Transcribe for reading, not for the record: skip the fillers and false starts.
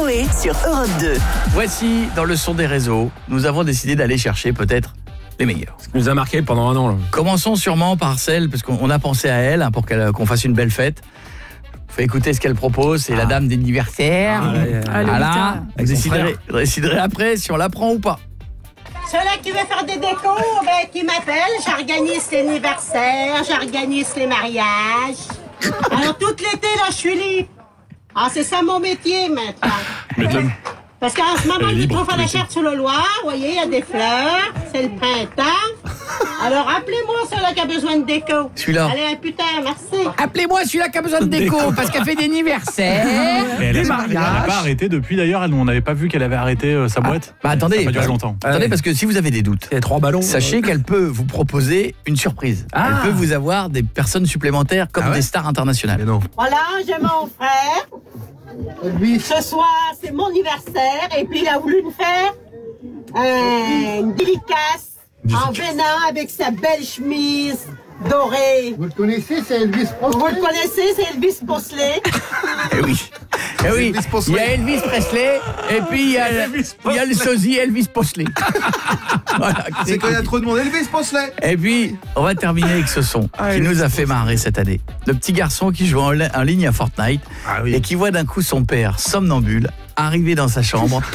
Coé sur Europe 2. Voici, dans le son des réseaux, nous avons décidé d'aller chercher peut-être les meilleurs. Ce qui nous a marqué pendant un an. Là. Commençons sûrement par celle, parce qu'on a pensé à elle pour qu'on fasse une belle fête. Faut écouter ce qu'elle propose, c'est la dame d'anniversaire. Voilà. Vous déciderez après si on la prend ou pas. Ceux-là qui veulent faire des décos, qui m'appellent. J'organise les anniversaires, j'organise les mariages. Alors, tout l'été, là, je suis libre. Ah, c'est ça mon métier, maintenant. Parce qu'en ce moment, il faut faire la charte sur le Loir. Vous voyez, il y a des fleurs. C'est le printemps. Alors, appelez-moi celui-là qui a besoin de déco. Celui-là. Allez, un putain, merci. Appelez-moi celui-là qui a besoin de déco, parce qu'elle fait des anniversaires, Elle des n'a mariages. pas arrêté depuis d'ailleurs, on n'avait pas vu qu'elle avait arrêté sa boîte. Attendez, Ça a pas duré longtemps. Attendez, parce que si vous avez des doutes, Il y a 3 ballons. sachez qu'elle peut vous proposer une surprise. Elle peut vous avoir des personnes supplémentaires comme des stars internationales. Mais non. Voilà, j'ai mon frère. Ce soir, c'est mon anniversaire. Et puis, il a voulu me faire une dédicace en venin avec sa belle chemise dorée. Vous le connaissez, c'est Elvis Presley. Vous le connaissez, c'est Elvis Presley. Eh oui. Eh oui. Il y a Elvis Presley et puis il y a le sosie Elvis Presley. Voilà. C'est quand il y a trop de monde. Elvis Presley. Et puis, on va terminer avec ce son qui nous a fait marrer cette année. Le petit garçon qui joue en ligne à Fortnite et qui voit d'un coup son père somnambule arriver dans sa chambre